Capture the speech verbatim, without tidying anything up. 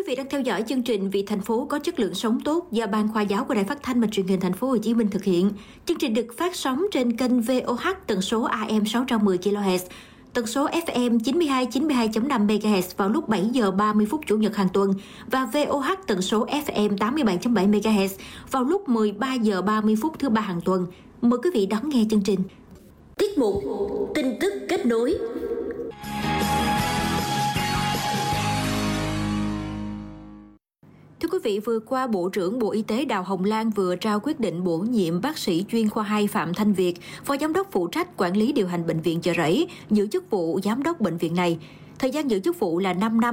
vị đang theo dõi chương trình Vì thành phố có chất lượng sống tốt do Ban Khoa giáo của Đài Phát thanh và Truyền hình Thành phố Hồ Chí Minh thực hiện. Chương trình được phát sóng trên kênh vê o hát tần số a em sáu trăm mười ki lô héc, tần số ép em chín mươi hai chín mươi hai chấm năm mê ga héc vào lúc bảy giờ ba mươi phút Chủ nhật hàng tuần và vê o hát tần số ép em tám mươi bảy chấm bảy mê ga héc vào lúc mười ba giờ ba mươi phút thứ ba hàng tuần. Mời quý vị đón nghe chương trình. Tiết mục tin tức kết nối. Thưa quý vị, vừa qua Bộ trưởng Bộ Y tế Đào Hồng Lan vừa trao quyết định bổ nhiệm bác sĩ chuyên khoa hai Phạm Thanh Việt, Phó Giám đốc phụ trách quản lý điều hành Bệnh viện Chợ Rẫy, giữ chức vụ Giám đốc bệnh viện này. Thời gian giữ chức vụ là năm năm.